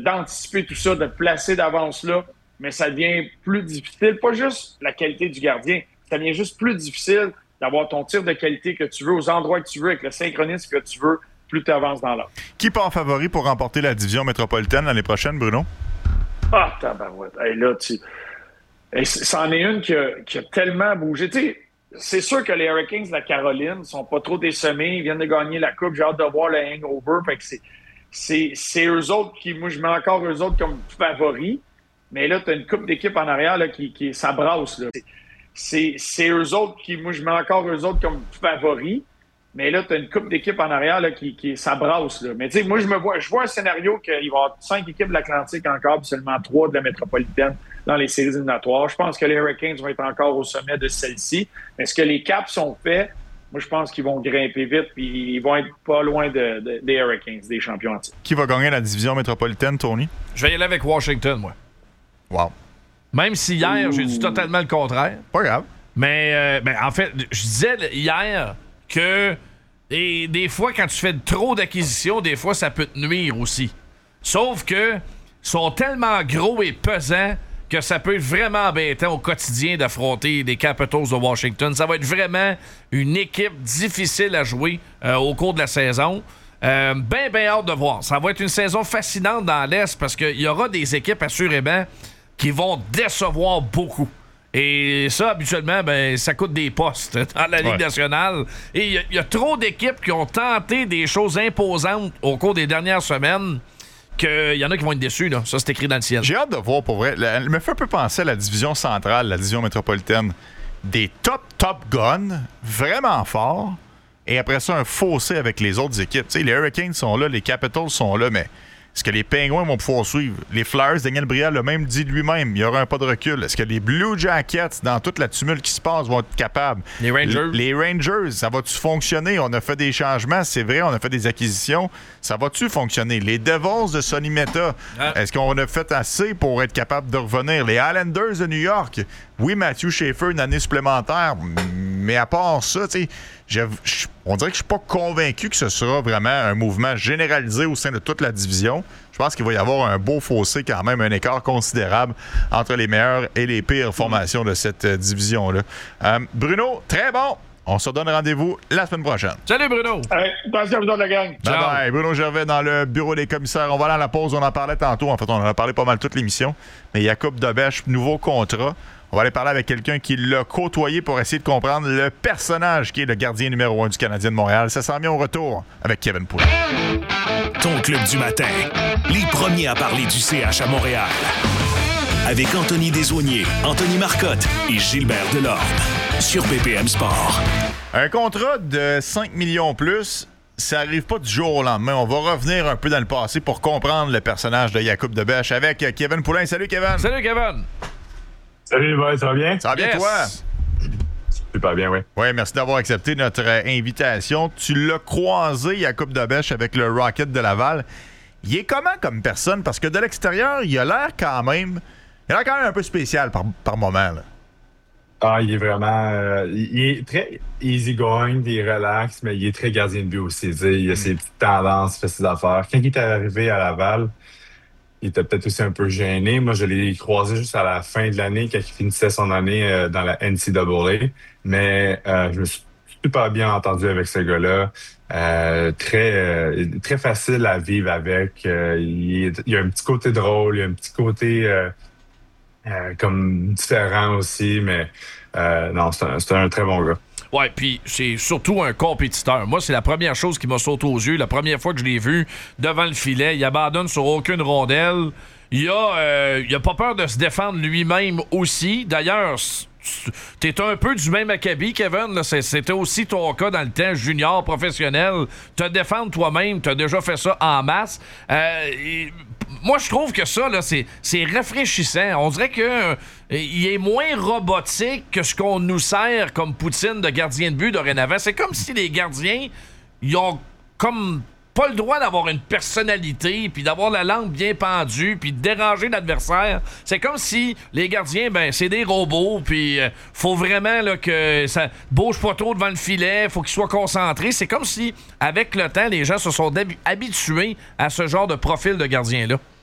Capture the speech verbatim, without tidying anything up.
d'anticiper tout ça, de te placer d'avance là, mais ça devient plus difficile. Pas juste la qualité du gardien, ça devient juste plus difficile d'avoir ton tir de qualité que tu veux, aux endroits que tu veux, avec le synchronisme que tu veux, plus tu avances dans l'ordre. Qui part favori pour remporter la division métropolitaine l'année prochaine, Bruno? Ah, tabarouette. Hey, là, tu... Hey, c'en est une qui a, qui a tellement bougé. Tu sais, c'est sûr que les Hurricanes de la Caroline sont pas trop décemés. Ils viennent de gagner la Coupe. J'ai hâte de voir le hangover. Fait que c'est, c'est, c'est eux autres qui... Moi, je mets encore eux autres comme favoris. Mais là, tu as une coupe d'équipe en arrière là, qui, qui ça brasse. Là. C'est, c'est eux autres qui... Moi, je mets encore eux autres comme favoris. Mais là, tu as une coupe d'équipe en arrière là, qui, qui ça brasse. Là. Mais tu sais, moi, je me vois, je vois un scénario qu'il va y avoir cinq équipes de l'Atlantique encore, puis seulement trois de la métropolitaine dans les séries éliminatoires. Je pense que les Hurricanes vont être encore au sommet de celle-ci. Est-ce que les caps sont faits? Moi, je pense qu'ils vont grimper vite, puis ils vont être pas loin de, de, des Hurricanes, des champions entiers. Qui va gagner la division métropolitaine, Tony? Je vais y aller avec Washington, moi. Wow. Même si hier, Ouh. j'ai dit totalement le contraire. Pas grave. Mais, euh, ben, en fait, je disais hier que et des fois, quand tu fais trop d'acquisitions, des fois, ça peut te nuire aussi. Sauf que sont tellement gros et pesants que ça peut être vraiment embêtant au quotidien d'affronter les Capitals de Washington. Ça va être vraiment une équipe difficile à jouer euh, au cours de la saison. Euh, ben, ben hâte de voir. Ça va être une saison fascinante dans l'Est parce qu'il y aura des équipes, assurément, qui vont décevoir beaucoup. Et ça, habituellement, ben, ça coûte des postes dans la Ligue ouais. nationale. Et il y, y a trop d'équipes qui ont tenté des choses imposantes au cours des dernières semaines qu'il y en a qui vont être déçus. Là. Ça, c'est écrit dans le ciel. J'ai hâte de voir, pour vrai. Elle me fait un peu penser à la division centrale, la division métropolitaine. Des top, top guns, vraiment forts. Et après ça, un fossé avec les autres équipes. T'sais, les Hurricanes sont là, les Capitals sont là, mais est-ce que les Penguins vont pouvoir suivre? Les Flyers, Daniel Brière l'a même dit lui-même, il y aura un pas de recul. Est-ce que les Blue Jackets, dans toute la tumulte qui se passe, vont être capables? Les Rangers. L- les Rangers, ça va-tu fonctionner? On a fait des changements, c'est vrai, on a fait des acquisitions. Ça va-tu fonctionner? Les Devils de Sonny Meta, ah. est-ce qu'on a fait assez pour être capable de revenir? Les Islanders de New York, oui, Matthew Schaefer, une année supplémentaire, mais à part ça, tu sais, Je, je, on dirait que je suis pas convaincu que ce sera vraiment un mouvement généralisé au sein de toute la division. Je pense qu'il va y avoir un beau fossé quand même, un écart considérable entre les meilleures et les pires formations de cette euh, division-là. Euh, Bruno, très bon. On se donne rendez-vous la semaine prochaine. Salut Bruno! Hey, attention à vous autres, la gang. Bye bye. Bruno Gervais dans le bureau des commissaires. On va aller à la pause. On en parlait tantôt. En fait, on en a parlé pas mal toute l'émission. Mais Jakub Dobeš, nouveau contrat. On va aller parler avec quelqu'un qui l'a côtoyé pour essayer de comprendre le personnage qui est le gardien numéro un du Canadien de Montréal. Ça s'en vient au retour avec Kevin Poulin. Ton club du matin. Les premiers à parler du C H à Montréal. Avec Anthony Desaulniers, Anthony Marcotte et Gilbert Delorme. Sur B P M Sport. Un contrat de cinq millions plus, ça arrive pas du jour au lendemain. On va revenir un peu dans le passé pour comprendre le personnage de Jakub Dobeš avec Kevin Poulin. Salut Kevin! Salut Kevin! Salut les boys, ça va bien? Ça va bien yes. toi? Super bien, oui. Oui, merci d'avoir accepté notre euh, invitation. Tu l'as croisé, Jakub Dobeš, avec le Rocket de Laval. Il est comment comme personne? Parce que de l'extérieur, il a l'air quand même... Il a l'air quand même un peu spécial par, par moment, là. Ah, il est vraiment... Euh, il est très easy-going, il est relax, mais il est très gardien de but aussi. Il a ses petites tendances, il fait ses affaires. Quand il est arrivé à Laval, il était peut-être aussi un peu gêné. Moi, je l'ai croisé juste à la fin de l'année, quand il finissait son année euh, dans la N C A A. Mais euh, je me suis super bien entendu avec ce gars-là. Euh, très, euh, très facile à vivre avec. Euh, il, est, il a un petit côté drôle, il a un petit côté... Euh, Euh, comme différent aussi, mais euh, non, c'est un, c'est un très bon gars. Ouais, puis c'est surtout un compétiteur. Moi, c'est la première chose qui m'a sauté aux yeux. La première fois que je l'ai vu devant le filet, il abandonne sur aucune rondelle. Il a, euh, il a pas peur de se défendre lui-même aussi. D'ailleurs, t'es un peu du même acabit, Kevin. Là. C'était aussi ton cas dans le temps junior, professionnel. Te défendre toi-même, t'as déjà fait ça en masse. Euh, et, moi, je trouve que ça, là, c'est, c'est rafraîchissant. On dirait que euh, il est moins robotique que ce qu'on nous sert comme poutine de gardien de but dorénavant. C'est comme si les gardiens, ils ont comme pas le droit d'avoir une personnalité, puis d'avoir la langue bien pendue, puis de déranger l'adversaire. C'est comme si les gardiens, ben, c'est des robots, puis euh, faut vraiment là, que ça bouge pas trop devant le filet, faut qu'ils soient concentrés. C'est comme si, avec le temps, les gens se sont hab- habitués à ce genre de profil de gardien-là.